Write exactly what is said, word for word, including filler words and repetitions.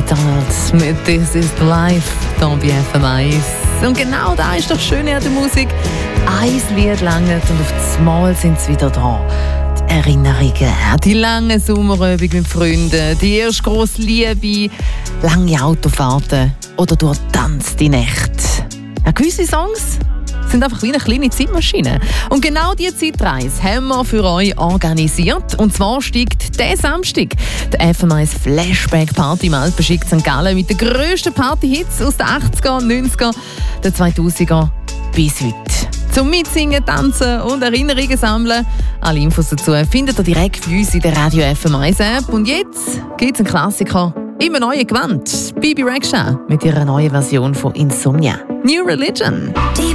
McDonald mit «This is the Life» hier bei F M eins. Und genau da ist das Schöne an der Musik. Ein Lied langt und auf das Mal sind sie wieder da. Die Erinnerungen, die lange Sommerübung mit Freunden, die erste grosse Liebe, lange Autofahrten oder durch Tanz die Nacht. Ja, gewisse Songs sind einfach wie eine kleine Zeitmaschine. Und genau diese Zeitreise haben wir für euch organisiert. Und zwar steigt diesen Samstag der F M eins Flashback Party im Alpenschik Sankt Gallen mit den grössten Partyhits aus den achtziger, neunziger, den zweitausender bis heute. Zum Mitsingen, Tanzen und Erinnerungen sammeln. Alle Infos dazu findet ihr direkt bei uns in der Radio F M eins App. Und jetzt gibt es einen Klassiker immer neuen Gewand. Bibi Rexha mit ihrer neuen Version von Insomnia. New Religion.